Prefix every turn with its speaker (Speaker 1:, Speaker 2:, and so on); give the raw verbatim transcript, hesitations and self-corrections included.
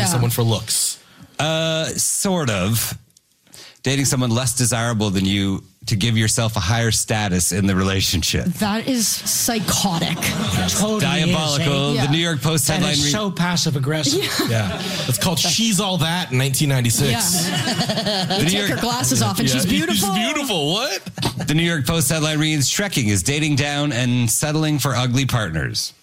Speaker 1: someone for looks.
Speaker 2: Uh, sort of. Dating someone less desirable than you to give yourself a higher status in the relationship.
Speaker 3: That is psychotic.
Speaker 4: Totally
Speaker 2: Diabolical.
Speaker 4: Is, eh?
Speaker 2: The New York Post
Speaker 4: That
Speaker 2: headline.
Speaker 4: is
Speaker 2: re-
Speaker 4: so passive aggressive.
Speaker 1: Yeah. It's called She's All That in nineteen ninety-six.
Speaker 3: Yeah.
Speaker 2: the
Speaker 3: They
Speaker 2: New
Speaker 3: take
Speaker 2: York,
Speaker 3: her glasses off and
Speaker 1: Yeah,
Speaker 3: she's beautiful.
Speaker 1: She's beautiful. What?
Speaker 2: the New York Post headline reads, Trekking is dating down and settling for ugly partners.